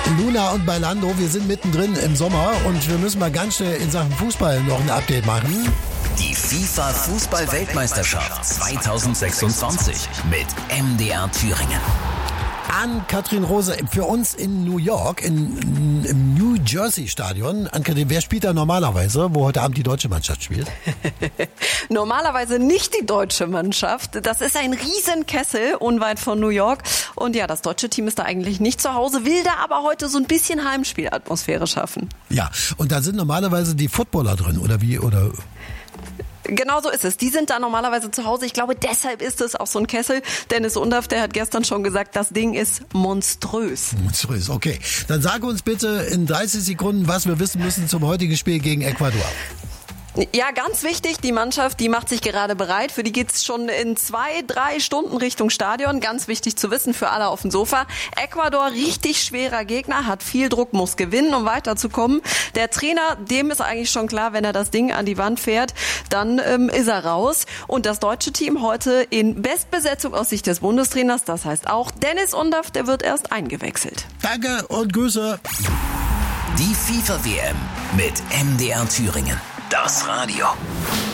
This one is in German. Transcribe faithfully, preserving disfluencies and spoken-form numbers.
Luna und Bailando, wir sind mittendrin im Sommer und wir müssen mal ganz schnell in Sachen Fußball noch ein Update machen. Die FIFA-Fußball-Weltmeisterschaft zweitausendsechsundzwanzig mit M D R Thüringen. An Katrin Rose für uns in New York, in, im New Jersey Stadion. An-Kathrin, wer spielt da normalerweise, wo heute Abend die deutsche Mannschaft spielt? Normalerweise nicht die deutsche Mannschaft. Das ist ein Riesenkessel unweit von New York. Und ja, das deutsche Team ist da eigentlich nicht zu Hause, will da aber heute so ein bisschen Heimspielatmosphäre schaffen. Ja, und da sind normalerweise die Footballer drin, oder wie? Oder... Genau so ist es. Die sind da normalerweise zu Hause. Ich glaube, deshalb ist es auch so ein Kessel. Dennis Undaff, der hat gestern schon gesagt, das Ding ist monströs. Monströs, okay. Dann sag uns bitte in dreißig Sekunden, was wir wissen müssen zum heutigen Spiel gegen Ecuador. Ja, ganz wichtig, die Mannschaft, die macht sich gerade bereit. Für die geht's schon in zwei, drei Stunden Richtung Stadion. Ganz wichtig zu wissen für alle auf dem Sofa. Ecuador, richtig schwerer Gegner, hat viel Druck, muss gewinnen, um weiterzukommen. Der Trainer, dem ist eigentlich schon klar, wenn er das Ding an die Wand fährt, dann ähm, ist er raus. Und das deutsche Team heute in Bestbesetzung aus Sicht des Bundestrainers. Das heißt auch, Dennis Undaff, der wird erst eingewechselt. Danke und Grüße. Die FIFA-W M mit M D R Thüringen. Das Radio.